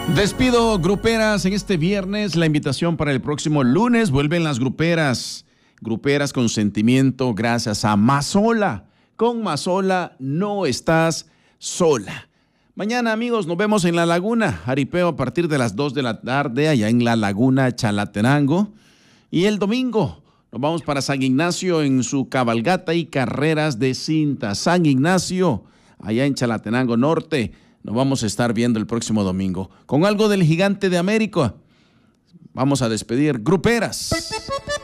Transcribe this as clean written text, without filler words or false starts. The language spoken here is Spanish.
Despido gruperas en este viernes. La invitación para el próximo lunes. Vuelven las gruperas. Gruperas con sentimiento gracias a Mazola. Con Mazola no estás sola. Mañana, amigos, nos vemos en La Laguna. Jaripeo a partir de las 2 de la tarde allá en La Laguna, Chalatenango. Y el domingo nos vamos para San Ignacio en su cabalgata y carreras de cinta. San Ignacio, allá en Chalatenango Norte. Nos vamos a estar viendo el próximo domingo. Con algo del Gigante de América. Vamos a despedir gruperas.